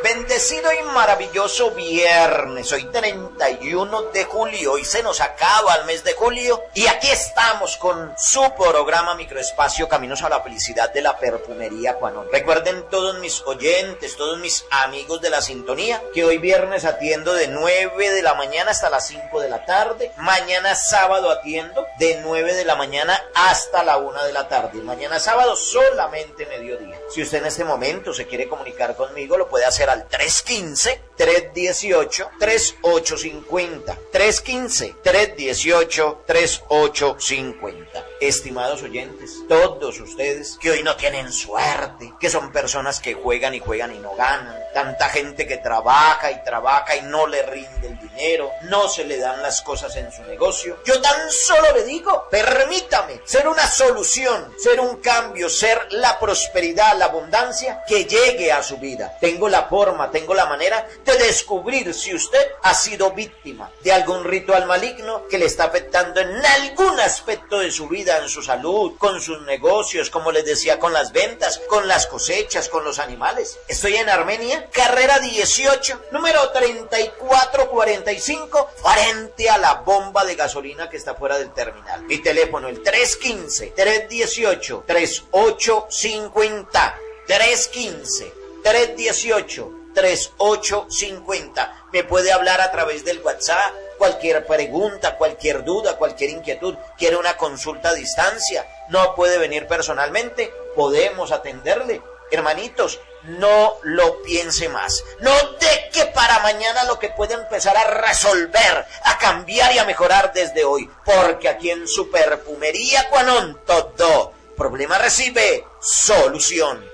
Bendecido y maravilloso viernes, hoy 31 de julio, hoy se nos acaba el mes de julio y aquí estamos con su programa Microespacio Caminos a la Felicidad de la Perfumería Quanon. Recuerden todos mis oyentes, todos mis amigos de la sintonía, que hoy viernes atiendo de 9 de la mañana hasta las 5 de la tarde, mañana sábado atiendo de 9 de la mañana hasta la 1 de la tarde, mañana sábado solamente mediodía. Si usted en este momento se quiere comunicar conmigo, lo puede hacer al 315-318-3850. 315-318-3850. Estimados oyentes, todos ustedes que hoy no tienen suerte, que son personas que juegan y juegan y no ganan, tanta gente que trabaja y no le rinde el dinero, no se le dan las cosas en su negocio, yo tan solo le digo, permítame ser una solución, ser un cambio, ser la prosperidad, la abundancia que llegue a su vida. Tengo la forma, tengo la manera de descubrir si usted ha sido víctima de algún ritual maligno que le está afectando en algún aspecto de su vida, en su salud, con sus negocios, como les decía, con las ventas, con las cosechas, con los animales. Estoy en Armenia, carrera 18, número 3445, frente a la bomba de gasolina que está fuera del terminal. Mi teléfono, el 315-318-3850. 315-318-3850. Me puede hablar a través del WhatsApp, cualquier pregunta, cualquier duda, cualquier inquietud. ¿Quiere una consulta a distancia? ¿No puede venir personalmente? Podemos atenderle. Hermanitos, no lo piense más. No deje para mañana lo que puede empezar a resolver, a cambiar y a mejorar desde hoy. Porque aquí en su Perfumería Quanon todo problema recibe solución.